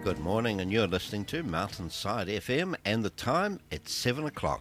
Good morning, and you're listening to Mountainside FM, and the time, it's 7 o'clock.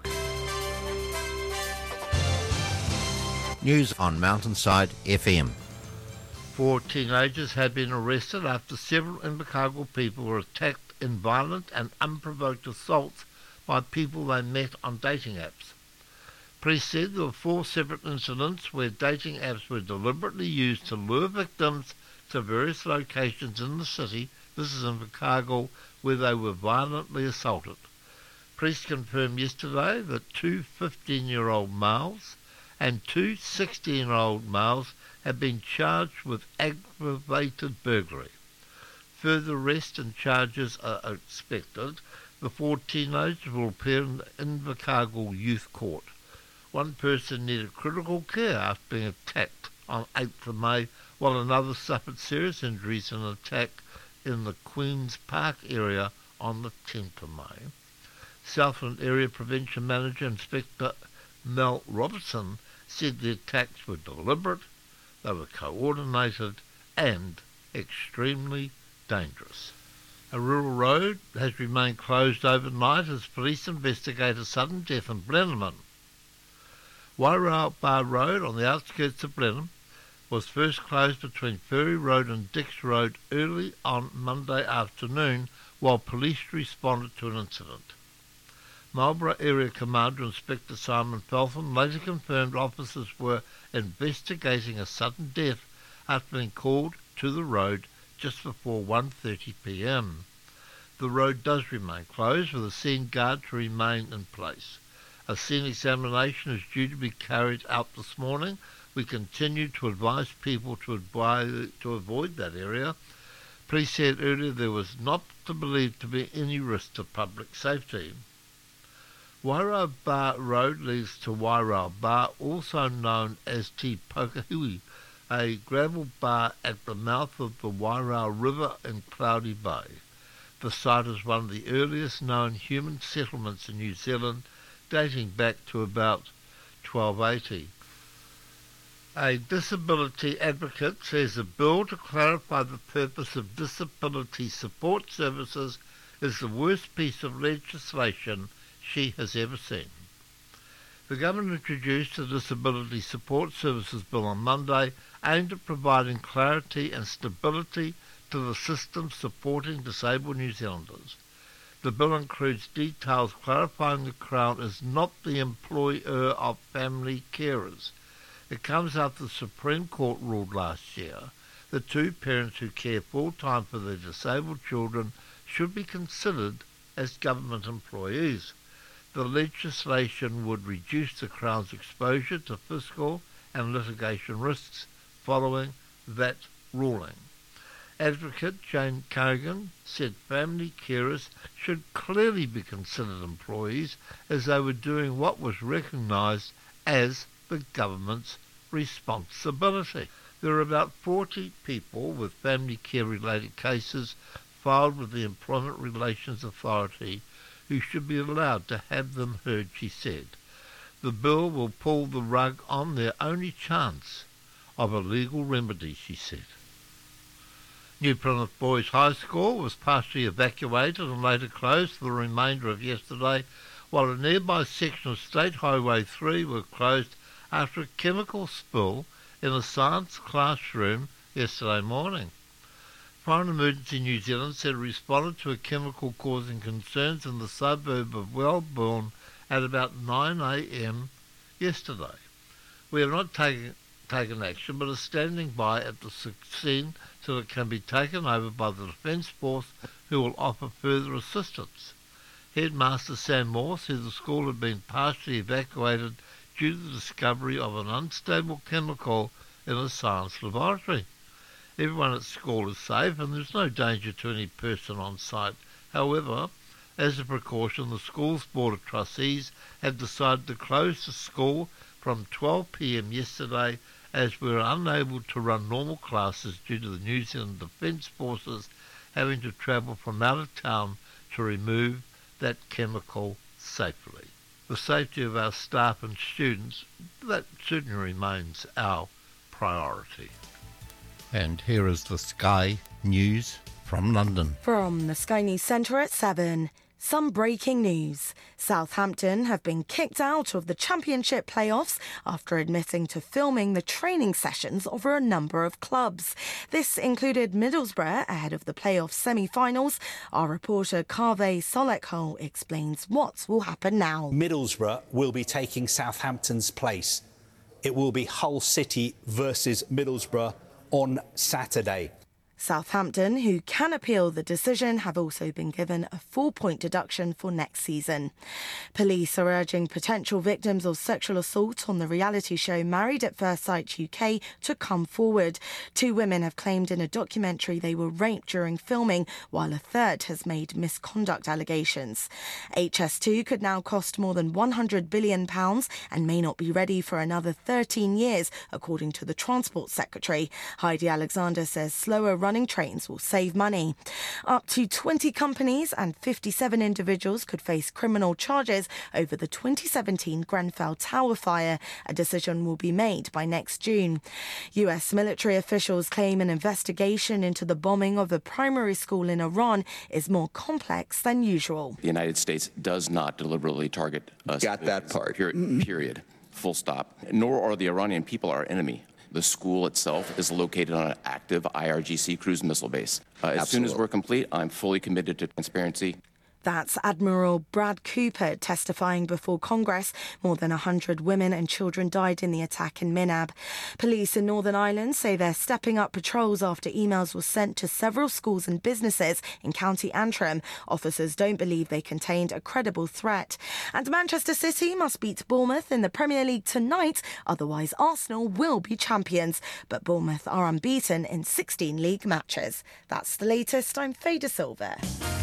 News on Mountainside FM. 4 teenagers have been arrested after several Invercargill people were attacked in violent and unprovoked assaults by people they met on dating apps. Police said there were 4 separate incidents where dating apps were deliberately used to lure victims to various locations in the city. This is in Invercargill, where they were violently assaulted. Police confirmed yesterday that 2 15-year-old males and 2 16-year-old males have been charged with aggravated burglary. Further arrests and charges are expected. The 4 teenagers will appear in the Invercargill Youth Court. One person needed critical care after being attacked on 8th of May, while another suffered serious injuries in an attack in the Queen's Park area on the 10th of May. Southland Area Prevention Manager Inspector Mel Robertson said the attacks were deliberate, they were coordinated and extremely dangerous. A rural road has remained closed overnight as police investigate a sudden death in Blenheim. Wairau Bar Road on the outskirts of Blenheim was first closed between Ferry Road and Dix Road early on Monday afternoon while police responded to an incident. Marlborough Area Commander Inspector Simon Feltham later confirmed officers were investigating a sudden death after being called to the road just before 1:30 p.m. The road does remain closed with a scene guard to remain in place. A scene examination is due to be carried out this morning. We continue to advise people to avoid that area. Police said earlier there was not believed to be any risk to public safety. Wairau Bar Road leads to Wairau Bar, also known as Te Pokahui, a gravel bar at the mouth of the Wairau River in Cloudy Bay. The site is one of the earliest known human settlements in New Zealand, dating back to about 1280. A disability advocate says a bill to clarify the purpose of disability support services is the worst piece of legislation she has ever seen. The government introduced the Disability Support Services Bill on Monday, aimed at providing clarity and stability to the system supporting disabled New Zealanders. The bill includes details clarifying the Crown is not the employer of family carers. It comes after the Supreme Court ruled last year that 2 parents who care full-time for their disabled children should be considered as government employees. The legislation would reduce the Crown's exposure to fiscal and litigation risks following that ruling. Advocate Jane Cogan said family carers should clearly be considered employees as they were doing what was recognised as the government's responsibility. There are about 40 people with family care-related cases filed with the Employment Relations Authority who should be allowed to have them heard, she said. The bill will pull the rug on their only chance of a legal remedy, she said. New Plymouth Boys High School was partially evacuated and later closed for the remainder of yesterday, while a nearby section of State Highway 3 was closed after a chemical spill in a science classroom yesterday morning. Fire Emergency New Zealand said it responded to a chemical causing concerns in the suburb of Wellburn at about 9 a.m. yesterday. We have not taken action, but are standing by at the scene so it can be taken over by the Defence Force, who will offer further assistance. Headmaster Sam Moore said the school had been partially evacuated due to the discovery of an unstable chemical in a science laboratory. Everyone at school is safe and there's no danger to any person on site. However, as a precaution, the school's Board of Trustees have decided to close the school from 12 p.m. yesterday as we were unable to run normal classes due to the New Zealand Defence Forces having to travel from out of town to remove that chemical safely. The safety of our staff and students, that certainly remains our priority. And here is the Sky News from London. From the Sky News Centre at 7. Some breaking news. Southampton have been kicked out of the Championship playoffs after admitting to filming the training sessions of a number of clubs. This included Middlesbrough ahead of the playoff semi-finals. Our reporter Kaveh Solekhol explains what will happen now. Middlesbrough will be taking Southampton's place. It will be Hull City versus Middlesbrough on Saturday. Southampton, who can appeal the decision, have also been given a 4-point deduction for next season. Police are urging potential victims of sexual assault on the reality show Married at First Sight UK to come forward. 2 women have claimed in a documentary they were raped during filming, while a third has made misconduct allegations. HS2 could now cost more than £100 billion and may not be ready for another 13 years, according to the Transport Secretary. Heidi Alexander says slower running trains will save money. Up to 20 companies and 57 individuals could face criminal charges over the 2017 Grenfell Tower fire. A decision will be made by next June. US military officials claim an investigation into the bombing of a primary school in Iran is more complex than usual. The United States does not deliberately target us. Got that part. Period. Full stop. Nor are the Iranian people our enemy. The school itself is located on an active IRGC cruise missile base. As soon as we're complete, I'm fully committed to transparency. That's Admiral Brad Cooper testifying before Congress. More than 100 women and children died in the attack in Minab. Police in Northern Ireland say they're stepping up patrols after emails were sent to several schools and businesses in County Antrim. Officers don't believe they contained a credible threat. And Manchester City must beat Bournemouth in the Premier League tonight, otherwise Arsenal will be champions. But Bournemouth are unbeaten in 16 league matches. That's the latest. I'm Faye De Silva.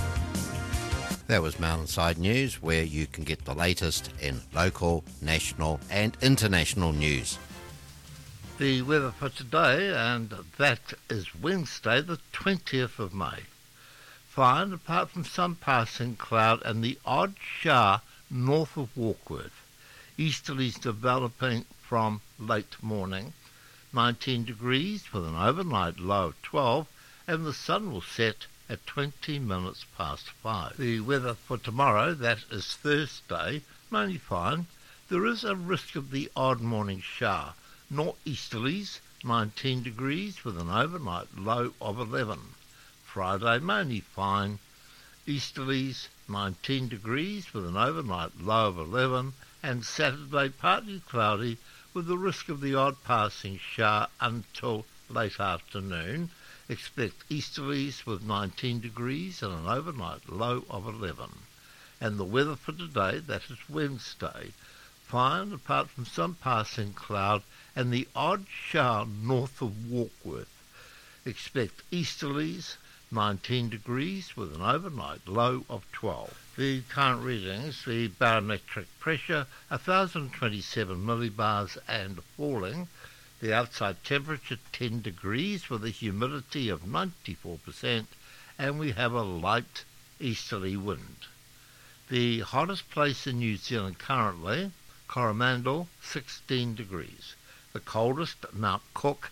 That was Mountainside News, where you can get the latest in local, national and international news. The weather for today, and that is Wednesday, the 20th of May. Fine, apart from some passing cloud and the odd shower north of Warkworth. Easterlies developing from late morning. 19 degrees with an overnight low of 12, and the sun will set at 20 minutes past 5. The weather for tomorrow, that is Thursday, mainly fine. There is a risk of the odd morning shower. Northeasterlies, 19 degrees with an overnight low of 11. Friday, mainly fine. Easterlies, 19 degrees with an overnight low of 11. And Saturday, partly cloudy with the risk of the odd passing shower until late afternoon. Expect easterlies with 19 degrees and an overnight low of 11. And the weather for today, that is Wednesday, fine apart from some passing cloud and the odd shower north of Warkworth. Expect easterlies, 19 degrees with an overnight low of 12. The current readings, the barometric pressure, 1,027 millibars and falling. The outside temperature 10 degrees with a humidity of 94%, and we have a light easterly wind. The hottest place in New Zealand currently, Coromandel, 16 degrees. The coldest, Mount Cook,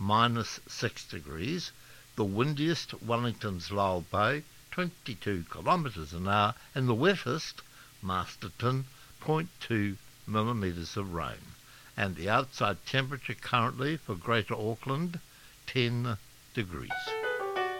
-6 degrees. The windiest, Wellington's Lyell Bay, 22 kilometres an hour, and the wettest, Masterton, 0.2 millimetres of rain. And the outside temperature currently for Greater Auckland, 10 degrees.